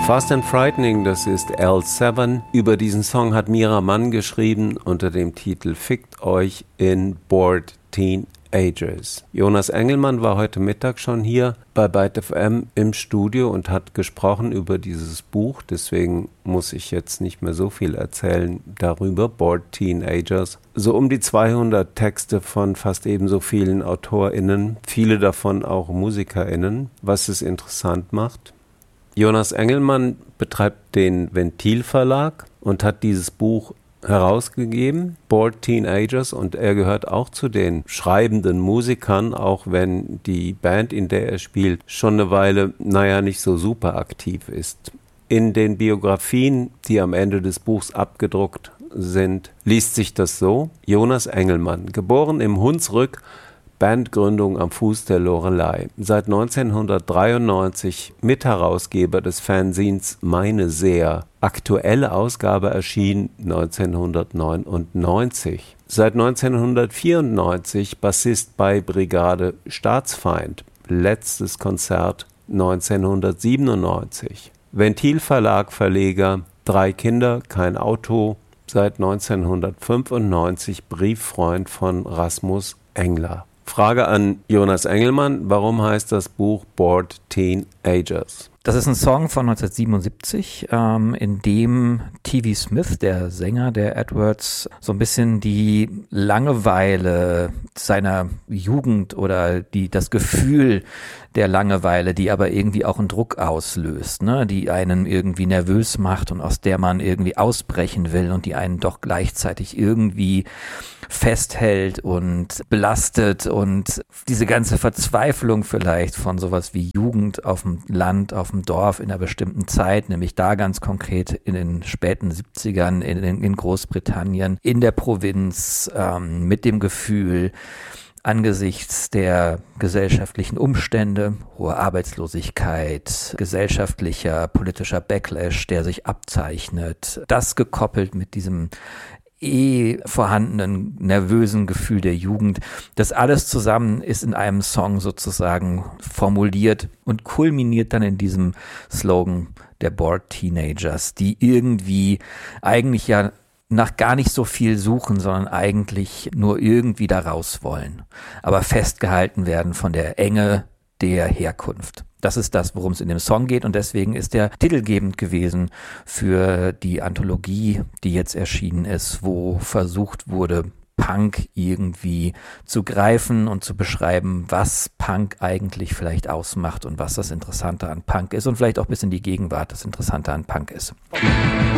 Fast and Frightening, das ist L7. Über diesen Song hat Mira Mann geschrieben unter dem Titel Fickt euch in Bored Teenagers. Jonas Engelmann war heute Mittag schon hier bei Byte FM im Studio und hat gesprochen über dieses Buch. Deswegen muss ich jetzt nicht mehr so viel erzählen darüber. Bored Teenagers. So um die 200 Texte von fast ebenso vielen AutorInnen, viele davon auch MusikerInnen, was es interessant macht. Jonas Engelmann betreibt den Ventil Verlag und hat dieses Buch herausgegeben, Bored Teenagers, und er gehört auch zu den schreibenden Musikern, auch wenn die Band, in der er spielt, schon eine Weile, nicht so super aktiv ist. In den Biografien, die am Ende des Buchs abgedruckt sind, liest sich das so: Jonas Engelmann, geboren im Hunsrück, Bandgründung am Fuß der Loreley. Seit 1993 Mitherausgeber des Fanzines Meine Seher. Aktuelle Ausgabe erschien 1999. Seit 1994 Bassist bei Brigade Staatsfeind. Letztes Konzert 1997. Ventil Verlag Verleger, 3 Kinder, kein Auto. Seit 1995 Brieffreund von Rasmus Engler. Frage an Jonas Engelmann: Warum heißt das Buch Bored Teenagers? Das ist ein Song von 1977, in dem T.V. Smith, der Sänger der Edwards, so ein bisschen die Langeweile seiner Jugend oder das Gefühl der Langeweile, die aber irgendwie auch einen Druck auslöst, ne, die einen irgendwie nervös macht und aus der man irgendwie ausbrechen will und die einen doch gleichzeitig irgendwie festhält und belastet, und diese ganze Verzweiflung vielleicht von sowas wie Jugend auf dem Land, auf dem Dorf in einer bestimmten Zeit, nämlich da ganz konkret in den späten 70ern in Großbritannien, in der Provinz, mit dem Gefühl, angesichts der gesellschaftlichen Umstände, hohe Arbeitslosigkeit, gesellschaftlicher, politischer Backlash, der sich abzeichnet, das gekoppelt mit diesem vorhandenen nervösen Gefühl der Jugend. Das alles zusammen ist in einem Song sozusagen formuliert und kulminiert dann in diesem Slogan der Bored Teenagers, die irgendwie eigentlich ja nach gar nicht so viel suchen, sondern eigentlich nur irgendwie da raus wollen, aber festgehalten werden von der Enge der Herkunft. Das ist das, worum es in dem Song geht, und deswegen ist der titelgebend gewesen für die Anthologie, die jetzt erschienen ist, wo versucht wurde, Punk irgendwie zu greifen und zu beschreiben, was Punk eigentlich vielleicht ausmacht und was das Interessante an Punk ist und vielleicht auch bis in die Gegenwart das Interessante an Punk ist.